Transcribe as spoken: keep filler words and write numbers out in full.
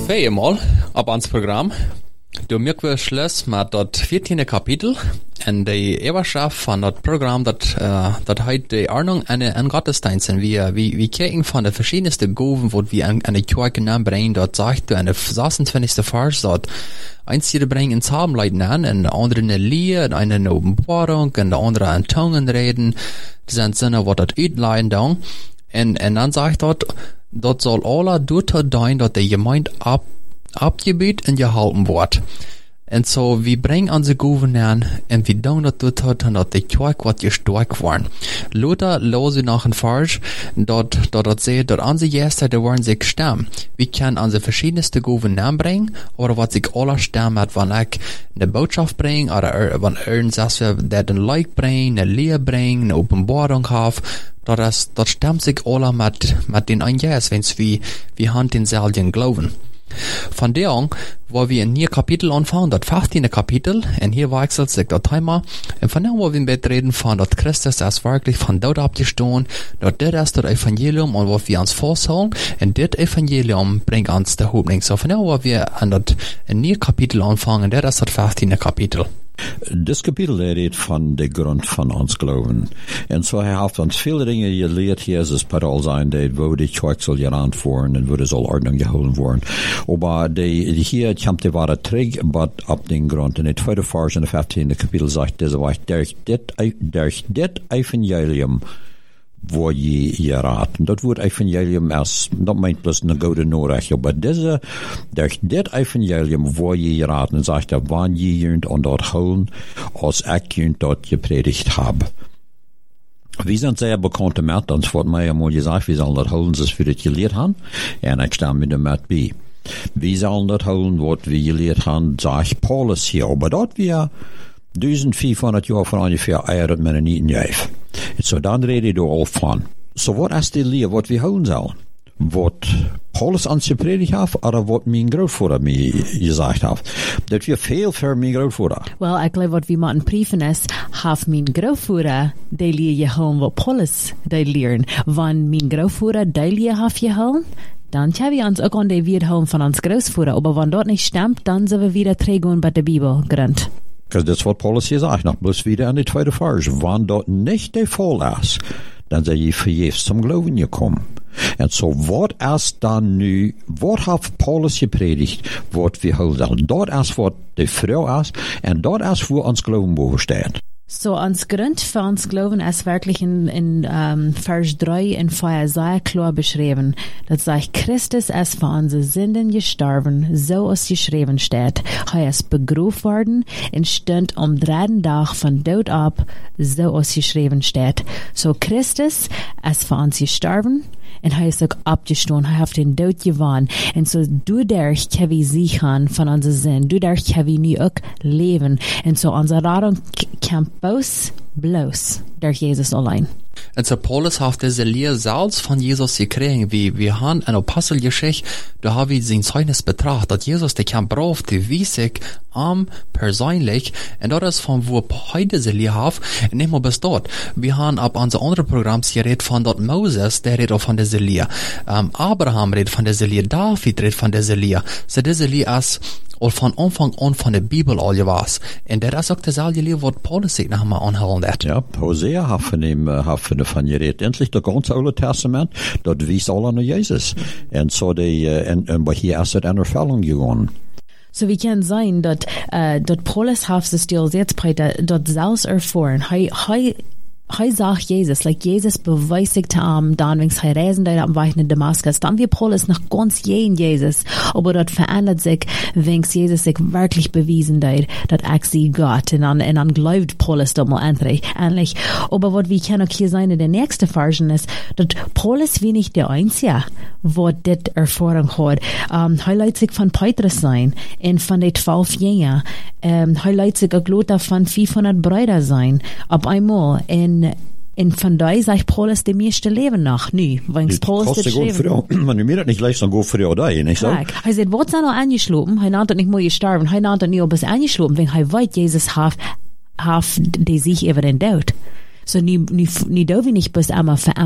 tweemaal op ons programma. Du merken we Schluss met dat veertiende kapitel en de Eberschaf van dat programma dat, uh, dat heet de Ordnung en en Gottesdienst. En wir, wir, wir kijken van de verschiedenste Goven, wat wir an, an de Kirche nabrengen, dat sagt, en de zesentwintigste Vers, dat einzige brengen ins Habenleiten an, en de andere eine Lehre, en eine eine Openbarung, en de andere in Tongen reden, das sind Sinne, wat dat uitleiden dan. En, en dan sagt dat, dat soll alle doordat doen, dat de gemeente ab abgebiet en gehalten wordt. En zo, we brengen onze gouverneur en we doen dat tot en dat de kerk wat gesterkt worden. Luther loze nach een vers, dat, dat dat zegt, dat onze gäste, die worden zich stem. We kunnen onze verschiedenste gouverneur brengen, oder wat zich alle stem hat, wanneer ik de boodschap breng, oder wanneer ergens we dat een like brengen, een leer brengen, een openbaring have, dat, is, dat stemt zich alle met, met den een jes, wens we, we hand denzelfden geloven. Von der an, wo wir in hier Kapitel anfangen, das vierzehnte Kapitel, und hier wechselt sich das Thema, und von der, wo wir mit reden, von, dass Christus ist wirklich von dort abgestanden, dass das ist das Evangelium, und wo wir uns vorsagen, und das Evangelium bringt uns der Hoffnung. So von der, wo wir an das, in hier Kapitel anfangen, das ist das vierzehnte Kapitel. Das Kapitel redet von der Grund von uns Glauben. Und so er hat uns viele Dinge gelehrt hier, es ist Paul sein, der, wo die Kirche soll gerannt worden und wo das soll Ordnung geholt worden. Aber die, hier kommt die wahre Träg, aber ab den Grund. Und der zweite Vers in der vierzehnten Kapitel sagt, das war durch das Evangelium, wo je geraten. Dat woord evangelium is, dat meint bloß eine gute Nachricht, aber diese, durch das Evangelium, wo je geraten, sagt er, wann je jünt und dort holen, als ich jünt dort gepredigt habe. Wir sind sehr bekannte mit, uns wird mir ja mal gesagt, wir sollen dort holen, das wir das gelehrt haben, und ich stehe mit dem mit bei. Wir sollen dort holen, was wir gelehrt haben, sagt Paulus hier, aber dort wir vierzehnhundert Jahre von ungefähr eiert met een niet juif. So dan rede je al van. So wat is die leer wat we houden zullen? Wat Paulus ons gepredigt heeft, of wat mijn grootvader mij gezegd heeft? Dat we veel voor mijn grootvader. Well, ik geloof wat we moeten brieven is, heeft mijn grootvader die leer gehouden wat Paulus die leren. Want mijn grootvader die leer heeft gehouden, dann haben wir uns auch an die Wiederholung von uns Großvater. Aber wenn dort nicht stimmt, dann sind wir wieder trägen bei der Bibel gerannt. Because that's what Paulus hier sagt, noch bloß wieder an die zweite Vers. Wenn dort nicht der Fall ist, dann sei je verjährt zum Glauben gekommen. Und so, was ist dann nu, was hat Paulus gepredigt, was wir holen? Dort ist, was die Frau ist, und dort ist, wo uns Glauben besteht. So, uns Grund für uns Glauben ist wirklich in, in um, Vers drei in Feuer sehr klar beschrieben. Das sagt, Christus ist für unsere Sünden gestorben, so es geschrieben steht. Er ist begraben worden und stand am dritten Tag von Tod ab, so es geschrieben steht. So, Christus ist für uns gestorben, und er ist auch abgestanden, er hat den Tod gewonnen. Und so, dadurch können wir sichern von unseren Sünden, dadurch können wir nie auch leben. Und so, unsere Rettung kommt bloß, bloß durch Jesus allein. Und so Paulus hat diese Lehre selbst von Jesus gekriegt. Wir, wir haben eine Apostelgeschichte, da haben wir sein Zeugnis betrachtet, dass Jesus, der kann braucht, die wiesig, am, persönlich, und das ist von wo heute diese Lehre hat, nicht mal bis dort. Wir haben ab unser andere Programm geredet von dort Moses, der redet auch von dieser Lehre. Um, Abraham redet von dieser Lehre, David redet von dieser Lehre. So diese Lehre ist und von Anfang an von der Bibel all was. Und das ist auch dasselbe Lehre, was Paulus sich noch mal anholen hat. Ja, Hosea hat von ihm, hat von davon geredet. Endlich das ganze Alte Testament, das wies alle an Jesus. Und so die, und, und hier ist es in Erfüllung gegangen. So wie kann sein, dass, äh, dass Paulus hat es dir jetzt breiter, dass selbst erfahren, hei, hei, hei sagt Jesus, like Jesus beweist sich am, dann wenn's hei reisen da am Weg in Damaskus, dann wird Paulus noch ganz jeden Jesus, aber dort verändert sich, wenn's Jesus sich wirklich bewiesen da, dass ich sie Gott, und dann, und dann glaubt Paulus da mal endlich, endlich. Aber was wir können auch hier sein in der nächsten Version ist, dass Paulus wie nicht der Einzige, wo das Erfahrung hat. Um, er leitet sich von Petrus sein, und von den zwölf Jüngern, um, er leitet sich auch Lothar von fünfhundert Brüder sein, ab einmal, und En van die sagt Paulus de meeste leven nog nu. Want Paulus dit schreef. Maar nu meer dat niet lijst dan go voor jou daar, niet zo? Kijk, hij zei, wat zijn nou aangeslopen? Hij naam dat niet mooi gestorven. Hij naam dat niet op is aangeslopen, want hij weet, Jezus heeft, heeft die zich even in dood. So, nu, nu, nu doen we niet bis einmal für